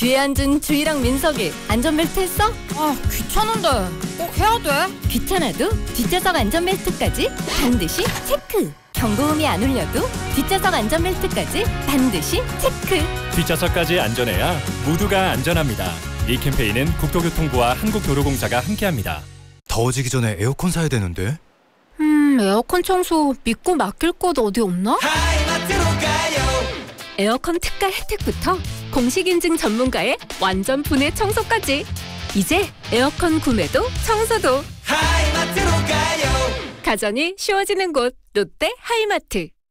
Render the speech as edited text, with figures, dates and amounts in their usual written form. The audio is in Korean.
뒤에 앉은 주희랑 민석이 안전벨트 했어? 아, 귀찮은데 꼭 해야 돼? 귀찮아도 뒷좌석 안전벨트까지 반드시 체크! 경고음이 안 울려도 뒷좌석 안전벨트까지 반드시 체크! 뒷좌석까지 안전해야 모두가 안전합니다. 이 캠페인은 국토교통부와 한국도로공사가 함께합니다. 더워지기 전에 에어컨 사야 되는데. 에어컨 청소 믿고 맡길 곳 어디 없나? 하이마트로 가요. 에어컨 특가 혜택부터 공식 인증 전문가의 완전 분해 청소까지. 이제 에어컨 구매도 청소도 하이마트로 가요. 가전이 쉬워지는 곳 롯데 하이마트.